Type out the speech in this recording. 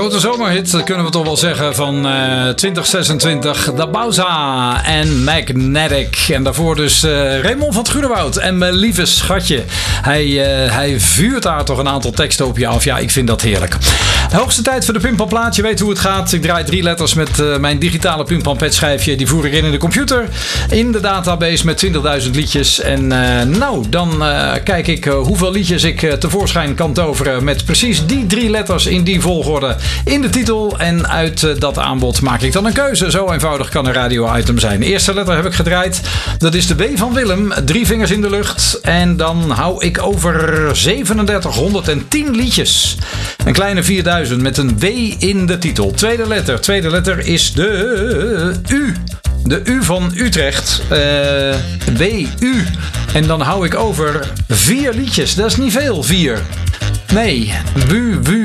grote zomerhit, kunnen we toch wel zeggen, van 2026. Da Bauza en Magnetic. En daarvoor dus Raymond van 't Groenewoud en mijn lieve schatje. Hij vuurt daar toch een aantal teksten op je af. Ja, ik vind dat heerlijk. De hoogste tijd voor de Pimpamplaat. Je weet hoe het gaat. Ik draai 3 letters met mijn digitale Pimpampet schijfje. Die voer ik in de computer. In de database met 20.000 liedjes. En dan kijk ik hoeveel liedjes ik tevoorschijn kan toveren met precies die 3 letters in die volgorde in de titel. En uit dat aanbod maak ik dan een keuze. Zo eenvoudig kan een radio-item zijn. De eerste letter heb ik gedraaid. Dat is de W van Willem. 3 vingers in de lucht. En dan hou ik over 3710 liedjes. Een kleine 4000 met een W in de titel. Tweede letter is de U. De U van Utrecht. W-U. En dan hou ik over 4 liedjes. Dat is niet veel, 4. Nee,